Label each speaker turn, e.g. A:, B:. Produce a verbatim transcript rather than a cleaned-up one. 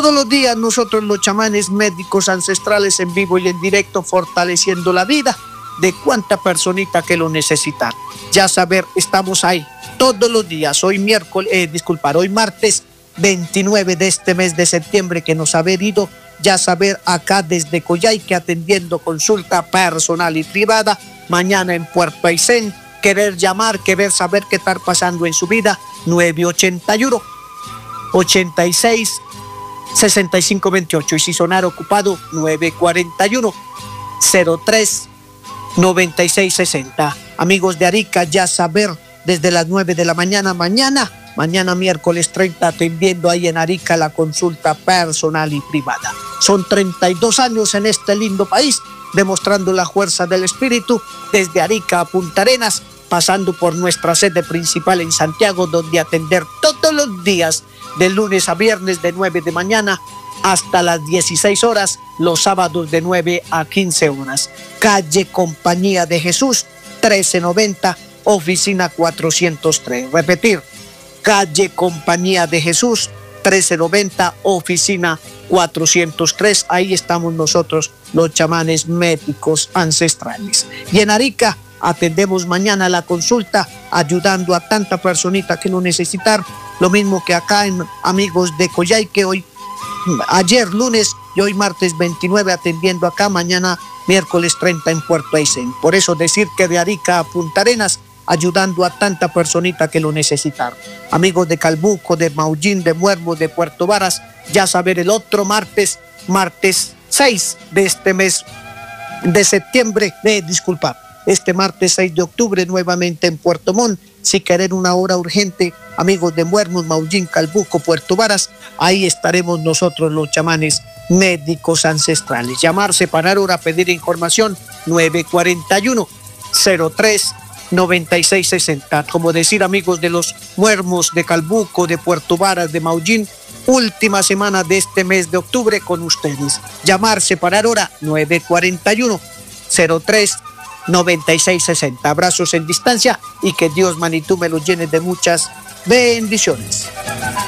A: Todos los días nosotros los chamanes médicos ancestrales en vivo y en directo fortaleciendo la vida de cuánta personita que lo necesita. Ya saber, estamos ahí todos los días. Hoy miércoles, eh, disculpar, hoy martes veintinueve de este mes de septiembre que nos ha venido. Ya saber, acá desde Coyhaique atendiendo consulta personal y privada. Mañana en Puerto Aysén, querer llamar, querer saber qué está pasando en su vida. nueve ochenta y uno, ochenta y seis, sesenta y cinco veintiocho. Y si sonar ocupado, nueve cuarenta y uno, cero tres, noventa y seis sesenta. Amigos de Arica, ya saber, desde las nueve de la mañana, mañana, mañana miércoles treinta, atendiendo ahí en Arica la consulta personal y privada. Son treinta y dos años en este lindo país, demostrando la fuerza del espíritu, desde Arica a Punta Arenas, pasando por nuestra sede principal en Santiago, donde atender todos los días, de lunes a viernes de nueve de mañana hasta las dieciséis horas, los sábados de nueve a quince horas. Calle Compañía de Jesús, trece noventa, oficina cuatrocientos tres. Repetir, calle Compañía de Jesús, trece noventa, oficina cuatrocientos tres. Ahí estamos nosotros, los chamanes médicos ancestrales. Y en Arica atendemos mañana la consulta, ayudando a tanta personita que lo necesitar. Lo mismo que acá en Amigos de Coyhaique, hoy, ayer lunes y hoy martes veintinueve atendiendo acá, mañana miércoles treinta en Puerto Aysén. Por eso decir que de Arica a Punta Arenas, ayudando a tanta personita que lo necesitaron. Amigos de Calbuco, de Maullín, de Muermo, de Puerto Varas, ya saber el otro martes, martes seis de este mes de septiembre, de disculpar, este martes seis de octubre nuevamente en Puerto Montt. Si quieren una hora urgente, amigos de Muermo, Maullín, Calbuco, Puerto Varas, ahí estaremos nosotros los chamanes médicos ancestrales. Llamar, separar hora, pedir información, nueve cuarenta y uno, cero tres, noventa y seis sesenta. Como decir, amigos de los Muermos, de Calbuco, de Puerto Varas, de Maullín, última semana de este mes de octubre con ustedes. Llamar, separar hora, nueve cuarenta y uno, cero tres, noventa y seis sesenta. Abrazos en distancia y que Dios, Manitú, me los llene de muchas bendiciones.